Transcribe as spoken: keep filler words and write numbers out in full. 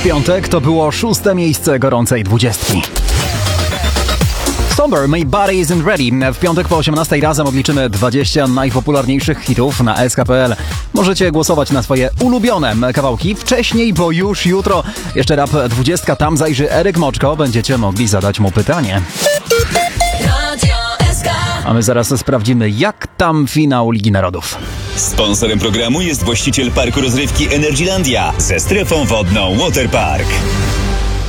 piątek to było szóste miejsce gorącej dwudziestki. Somber, My Body Isn't Ready. W piątek po osiemnastej razem odliczymy dwadzieścia najpopularniejszych hitów na S K P L. Możecie głosować na swoje ulubione kawałki wcześniej, bo już jutro jeszcze Rap dwudziestka, tam zajrzy Eryk Moczko. Będziecie mogli zadać mu pytanie. A my zaraz sprawdzimy, jak tam finał Ligi Narodów. Sponsorem programu jest właściciel parku rozrywki Energylandia ze strefą wodną Waterpark.